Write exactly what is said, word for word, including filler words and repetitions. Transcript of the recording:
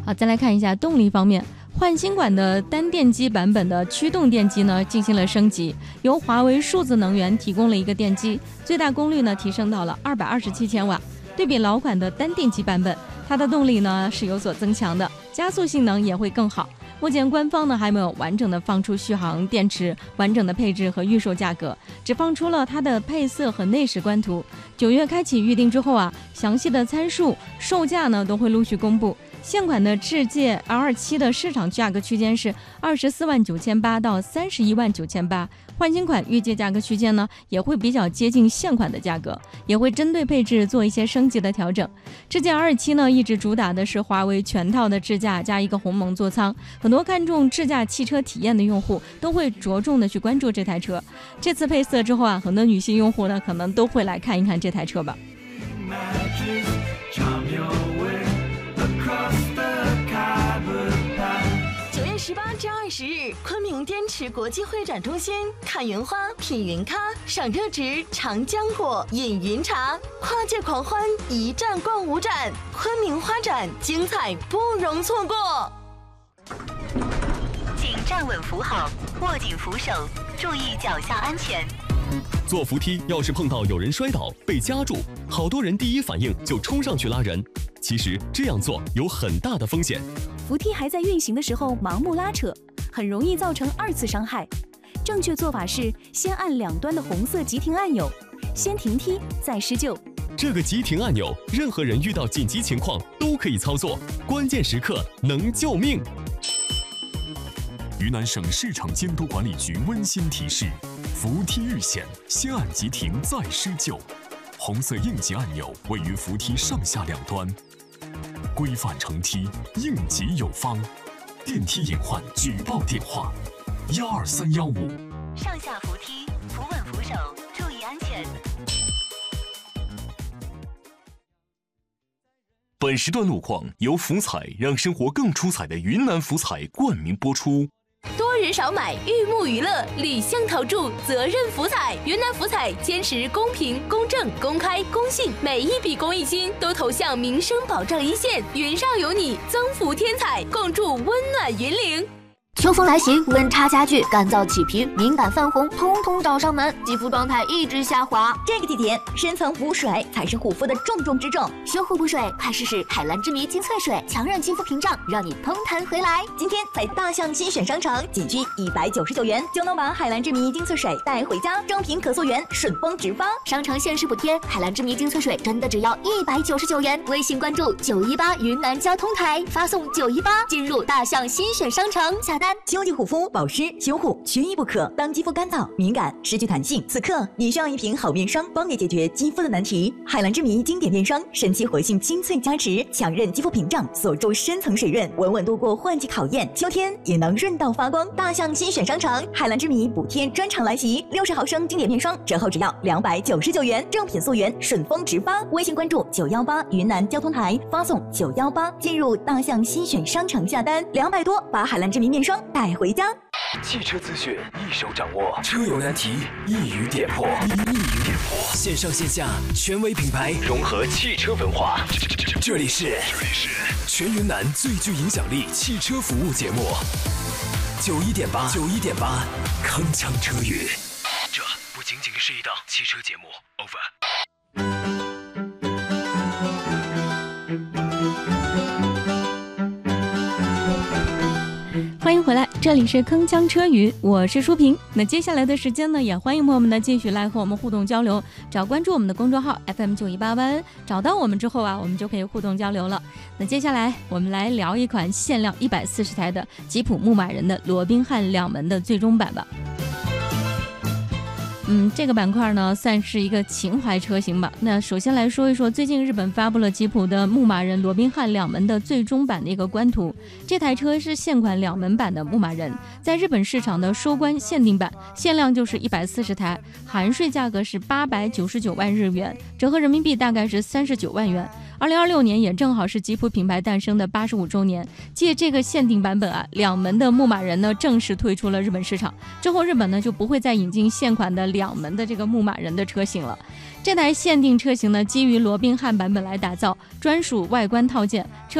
好，再来看一下动力方面。换新款的单电机版本的驱动电机呢进行了升级，由华为数字能源提供了一个电机，最大功率呢提升到了二百二十七千瓦。对比老款的单电机版本，它的动力呢是有所增强的，加速性能也会更好。目前官方呢还没有完整的放出续航、电池、完整的配置和预售价格，只放出了它的配色和内饰官图。九月开启预定之后啊，详细的参数、售价呢都会陆续公布。现款的智界 L 七 的市场价格区间是二十四万九千八到三十一万九千八，换新款预计价格区间呢也会比较接近现款的价格，也会针对配置做一些升级的调整。智界 L 七 呢一直主打的是华为全套的智驾加一个鸿蒙座舱，很多看重智驾汽车体验的用户都会着重的去关注这台车。这次配色之后啊，很多女性用户呢可能都会来看一看这台车吧。 十八至二十日，昆明滇池国际会展中心，看云花，品云咖，赏热植，尝浆果，饮云茶，跨界狂欢，一站逛五展，昆明花展精彩不容错过。 请站稳扶好，握紧扶手，注意脚下安全。 坐扶梯要是碰到有人摔倒被夹住，好多人第一反应就冲上去拉人。其实这样做有很大的风险。 扶梯还在运行的时候盲目拉扯，很容易造成二次伤害。正确做法是先按两端的红色急停按钮，先停梯再施救。 这个急停按钮，任何人遇到紧急情况都可以操作，关键时刻能救命。 云南省市场监督管理局温馨提示：扶梯遇险，先按急停再施救。红色应急按钮位于扶梯上下两端。规范乘梯，应急有方。电梯隐患举报电话：幺二三幺五。 上下扶梯，扶稳扶手，注意安全。 本时段路况由福彩让生活更出彩的云南福彩冠名播出。 多人少买，玉木娱乐，理性投注，责任福彩。云南福彩坚持公平、公正、公开、公信，每一笔公益金都投向民生保障一线。云上有你，增福添彩，共筑温暖云岭。 秋风来袭，温差加剧，干燥起皮、敏感泛红，通通找上门，肌肤状态一直下滑。 这个季节，深层补水才是护肤的重中之重。 修护补水，快试试海蓝之谜精粹水，强韧肌肤屏障，让你蓬弹回来。 今天在大象新选商城，仅需一百九十九元就能把海蓝之谜精粹水带回家，正品可溯源，顺丰直发。 商城限时补贴，海蓝之谜精粹水真的只要一百九十九元。微信关注九一八云南交通台，发送九一八进入大象新选商城下单。 秋季护肤保湿修护缺一不可。当肌肤干燥、敏感、失去弹性，此刻你需要一瓶好面霜，帮你解决肌肤的难题。海蓝之谜经典面霜，神奇活性精粹加持，强韧肌肤屏障，锁住深层水润，稳稳度过换季考验。秋天也能润到发光。大象新选商城，海蓝之谜补贴专场来袭，六十毫升经典面霜折后只要两百九十九元，正品溯源，顺丰直发。微信关注九幺八云南交通台，发送九幺八进入大象新选商城下单，两百多把海蓝之谜面霜带回家。 汽车资讯一手掌握，车友难题一语点破，一语点破，线上线下权威品牌融合汽车文化。这里是这里是全云南最具影响力汽车服务节目，九一点八九一点八，铿锵车语。这不仅仅是一档汽车节目 ，over。 欢迎回来，这里是铿锵车语，我是舒平。那接下来的时间呢，也欢迎朋友们呢继续来和我们互动交流。只要关注我们的公众号 F M 九一八万，找到我们之后啊，我们就可以互动交流了。那接下来我们来聊一款限量一百四十台的吉普牧马人的罗宾汉两门的最终版吧。嗯，这个板块呢算是一个情怀车型吧。那首先来说一说，最近日本发布了吉普的牧马人罗宾汉两门的最终版的一个官图。这台车是现款两门版的牧马人，在日本市场的收官限定版，限量就是一百四十台，含税价格是八百九十九万日元，折合人民币大概是三十九万元。二零二六年也正好是吉普品牌诞生的八十五周年，借这个限定版本啊，两门的牧马人呢正式推出了日本市场。之后日本呢就不会再引进现款的两门的这个牧马人的车型了。这台限定车型呢基于罗宾汉版本来打造，专属外观套件，车